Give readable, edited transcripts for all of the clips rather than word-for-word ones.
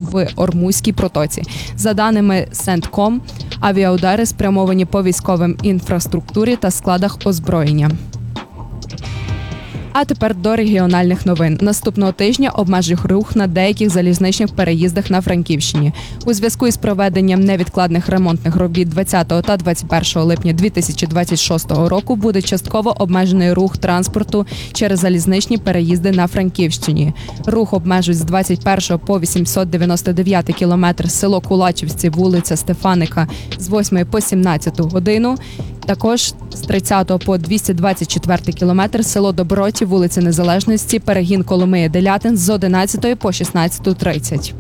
в Ормузькій протоці. За даними Сентком, авіаудари спрямовані по військовим інфраструктурі та складах озброєння. А тепер до регіональних новин. Наступного тижня обмежить рух на деяких залізничних переїздах на Франківщині. У зв'язку із проведенням невідкладних ремонтних робіт 20 та 21 липня 2026 року буде частково обмежений рух транспорту через залізничні переїзди на Франківщині. Рух обмежують з 21 по 899 кілометр село Кулачівці, вулиця Стефаника з 8 по 17 годину. Також з 30 по 224 кілометр село Доброті, вулиця Незалежності, перегін Коломиї-Делятин з 11 по 16:30.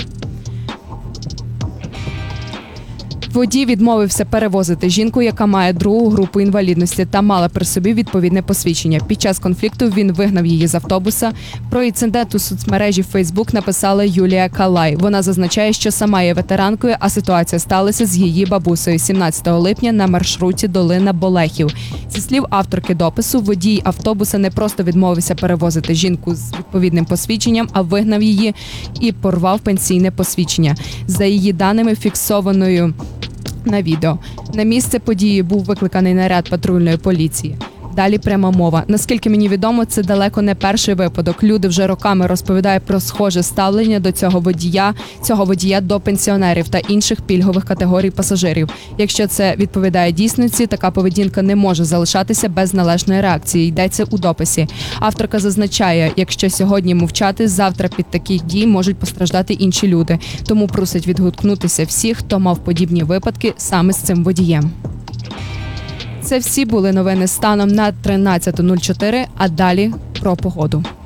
Водій відмовився перевозити жінку, яка має другу групу інвалідності та мала при собі відповідне посвідчення. Під час конфлікту він вигнав її з автобуса. Про інцидент у соцмережі Facebook написала Юлія Калай. Вона зазначає, що сама є ветеранкою, а ситуація сталася з її бабусею 17 липня на маршруті Долина-Болехів. Зі слів авторки допису, водій автобуса не просто відмовився перевозити жінку з відповідним посвідченням, а вигнав її і порвав пенсійне посвідчення. За її даними, фіксованою на відео. На місце події був викликаний наряд патрульної поліції. Далі пряма мова. Наскільки мені відомо, це далеко не перший випадок. Люди вже роками розповідають про схоже ставлення до цього водія до пенсіонерів та інших пільгових категорій пасажирів. Якщо це відповідає дійсності, така поведінка не може залишатися без належної реакції, йдеться у дописі. Авторка зазначає, якщо сьогодні мовчати, завтра під такі дії можуть постраждати інші люди. Тому просить відгукнутися всіх, хто мав подібні випадки саме з цим водієм. Це всі були новини станом на 13:04, а далі про погоду.